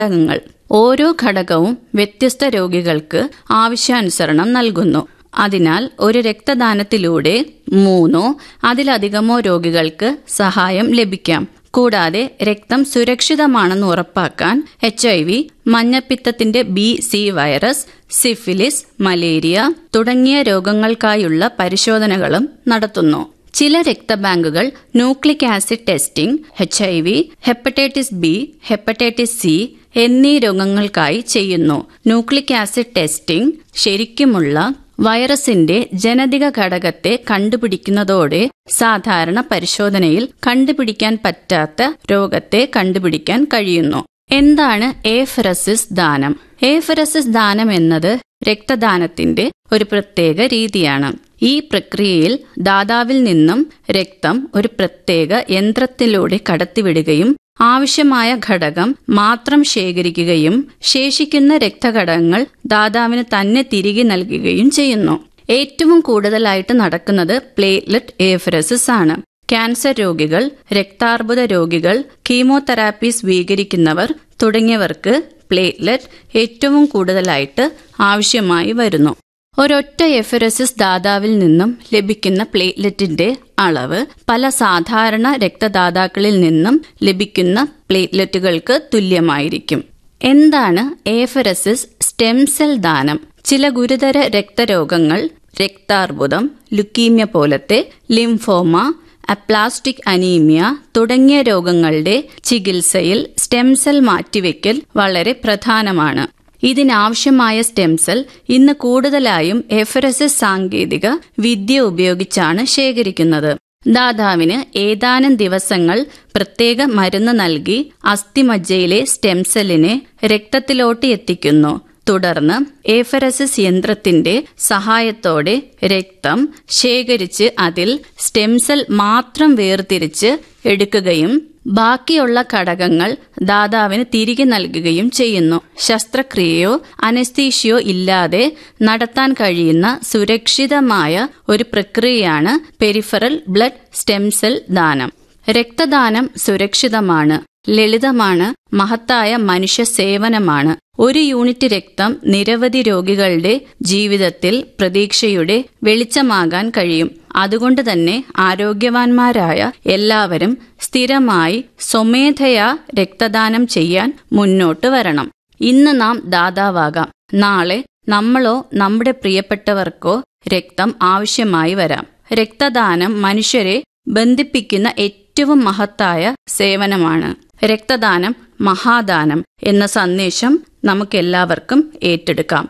ഘടകങ്ങൾ. ഓരോ ഘടകവും വ്യത്യസ്ത രോഗികൾക്ക് ആവശ്യാനുസരണം നൽകുന്നു. അതിനാൽ ഒരു രക്തദാനത്തിലൂടെ 3 അതിലധികമോ രോഗികൾക്ക് സഹായം ലഭിക്കാം. കൂടാതെ രക്തം സുരക്ഷിതമാണെന്ന് ഉറപ്പാക്കാൻ HIV, മഞ്ഞപ്പിത്തത്തിന്റെ B-C virus, syphilis, malaria തുടങ്ങിയ രോഗങ്ങൾക്കായുള്ള പരിശോധനകളും നടത്തുന്നു. ചില രക്തബാങ്കുകൾ nucleic acid testing HIV, hepatitis B, hepatitis C എന്നീ രോഗങ്ങൾക്കായി ചെയ്യുന്നു. ന്യൂക്ലിക് ആസിഡ് ടെസ്റ്റിംഗ് ശരിക്കുമുള്ള വൈറസിന്റെ ജനിതക ഘടകത്തെ കണ്ടുപിടിക്കുന്നതോടെ സാധാരണ പരിശോധനയിൽ കണ്ടുപിടിക്കാൻ പറ്റാത്ത രോഗത്തെ കണ്ടുപിടിക്കാൻ കഴിയുന്നു. എന്താണ് എഫെറസിസ് ദാനം? എഫെറസിസ് ദാനം എന്നത് രക്തദാനത്തിന്റെ ഒരു പ്രത്യേക രീതിയാണ്. ഈ പ്രക്രിയയിൽ ദാതാവിൽ നിന്നും രക്തം ഒരു പ്രത്യേക യന്ത്രത്തിലൂടെ കടത്തിവിടുകയും ആവശ്യമായ ഘടകം മാത്രം ശേഖരിക്കുകയും ശേഷിക്കുന്ന രക്തഘടകങ്ങൾ ദാതാവിന് തന്നെ തിരികെ നൽകുകയും ചെയ്യുന്നു. ഏറ്റവും കൂടുതലായിട്ട് നടക്കുന്നത് പ്ലേറ്റ്ലെറ്റ് എഫെറസിസ് ആണ്. ക്യാൻസർ രോഗികൾ, രക്താർബുദ രോഗികൾ, കീമോതെറാപ്പി സ്വീകരിക്കുന്നവർ തുടങ്ങിയവർക്ക് പ്ലേറ്റ്ലെറ്റ് ഏറ്റവും കൂടുതലായിട്ട് ആവശ്യമായി വരുന്നു. ഒരൊറ്റ എഫെറസിസ് ദാതാവിൽ നിന്നും ലഭിക്കുന്ന പ്ലേറ്റ്ലെറ്റിന്റെ അളവ് പല സാധാരണ രക്തദാതാക്കളിൽ നിന്നും ലഭിക്കുന്ന പ്ലേറ്റ്ലെറ്റുകൾക്ക് തുല്യമായിരിക്കും. എന്താണ് എഫെറസിസ് സ്റ്റെം സെൽ ദാനം? ചില ഗുരുതര രക്തരോഗങ്ങൾ, രക്താർബുദം, ലുക്കീമ്യ പോലത്തെ, ലിംഫോമ, അപ്ലാസ്റ്റിക് അനീമിയ തുടങ്ങിയ രോഗങ്ങളുടെ ചികിത്സയിൽ സ്റ്റെം സെൽ മാറ്റിവെക്കൽ വളരെ പ്രധാനമാണ്. ഇതിനാവശ്യമായ സ്റ്റെം സെൽ ഇന്ന് കൂടുതലായും എഫെറസിസ് സാങ്കേതിക വിദ്യ ഉപയോഗിച്ചാണ് ശേഖരിക്കുന്നത്. ദാതാവിന് ഏതാനും ദിവസങ്ങൾ പ്രത്യേക മരുന്ന് നൽകി അസ്ഥിമജ്ജയിലെ സ്റ്റെം സെല്ലിനെ രക്തത്തിലോട്ട് എത്തിക്കുന്നു. തുടർന്ന് എഫെറസിസ് യന്ത്രത്തിന്റെ സഹായത്തോടെ രക്തം ശേഖരിച്ച് അതിൽ സ്റ്റെം സെൽ മാത്രം വേർതിരിച്ച് എടുക്കുകയും ബാക്കിയുള്ള ഘടകങ്ങൾ ദാതാവിന് തിരികെ നൽകുകയും ചെയ്യുന്നു. ശസ്ത്രക്രിയയോ അനസ്തീഷ്യയോ ഇല്ലാതെ നടത്താൻ കഴിയുന്ന സുരക്ഷിതമായ ഒരു പ്രക്രിയയാണ് പെരിഫറൽ ബ്ലഡ് സ്റ്റെം സെൽ ദാനം. രക്തദാനം സുരക്ഷിതമാണ്, ലളിതമാണ്, മഹത്തായ മനുഷ്യ സേവനമാണ്. ഒരു യൂണിറ്റ് രക്തം നിരവധി രോഗികളുടെ ജീവിതത്തിൽ പ്രതീക്ഷയുടെ വെളിച്ചമാകാൻ കഴിയും. അതുകൊണ്ട് തന്നെ ആരോഗ്യവാന്മാരായ എല്ലാവരും സ്ഥിരമായി സ്വമേധയാ രക്തദാനം ചെയ്യാൻ മുന്നോട്ട് വരണം. ഇന്ന് നാം ദാതാവാകാം. നാളെ നമ്മളോ നമ്മുടെ പ്രിയപ്പെട്ടവർക്കോ രക്തം ആവശ്യമായി വരാം. രക്തദാനം മനുഷ്യരെ ബന്ധിപ്പിക്കുന്ന ഏറ്റവും മഹത്തായ സേവനമാണ്. രക്തദാനം മഹാദാനം എന്ന സന്ദേശം നമുക്കെല്ലാവർക്കും ഏറ്റെടുക്കാം.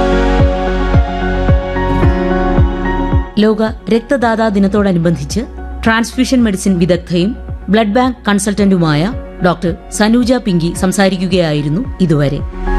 ലോക രക്തദാതാ ദിനത്തോടനുബന്ധിച്ച് transfusion medicine വിദഗ്ധയും blood bank കൺസൾട്ടന്റുമായ doctor Sanuja Pinky സംസാരിക്കുകയായിരുന്നു ഇതുവരെ.